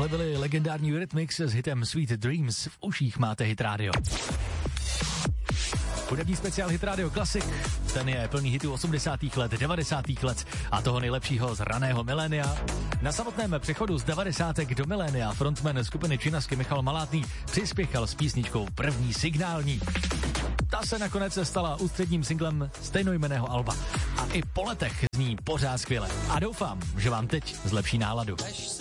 Tohle byly legendární Eurythmics s hitem Sweet Dreams. V uších máte Hit Radio. Hudební speciál Hit Radio Classic, ten je plný hitů 80. let, 90. let a toho nejlepšího z raného milénia. Na samotném přechodu z 90. do milénia frontman skupiny Činasky Michal Malátný přispěchal s písničkou První signální. Ta se nakonec stala ústředním singlem stejnojmenného alba. A i po letech zní pořád skvěle. A doufám, že vám teď zlepší náladu.